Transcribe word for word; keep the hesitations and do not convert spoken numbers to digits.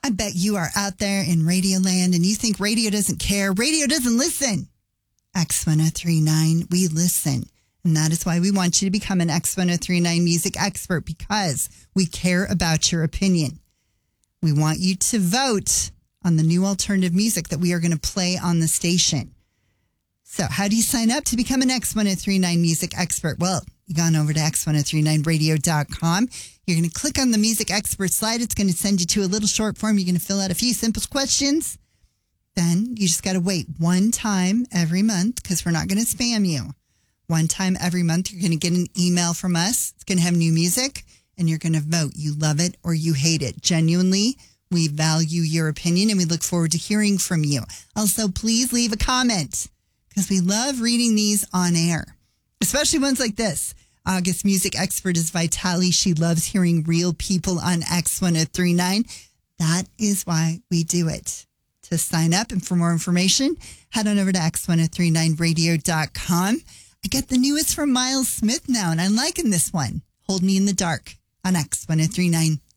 I bet you are out there in Radio Land and you think radio doesn't care. Radio doesn't listen. X ten thirty-nine, we listen. And that is why we want you to become an X ten thirty-nine music expert, because we care about your opinion. We want you to vote on the new alternative music that we are going to play on the station. So how do you sign up to become an X ten thirty-nine music expert? Well, you gone over to X ten thirty-nine radio dot com. You're going to click on the music expert slide. It's going to send you to a little short form. You're going to fill out a few simple questions. Then you just got to wait one time every month, because we're not going to spam you. One time every month, you're going to get an email from us. It's going to have new music, and you're going to vote. You love it or you hate it. Genuinely, we value your opinion, and we look forward to hearing from you. Also, please leave a comment, because we love reading these on air, especially ones like this. August music expert is Vitali. She loves hearing real people on X ten thirty-nine. That is why we do it. To sign up and for more information, head on over to X ten thirty-nine radio dot com. I get the newest from Miles Smith now, and I'm liking this one. Hold Me in the Dark on X ten thirty-nine.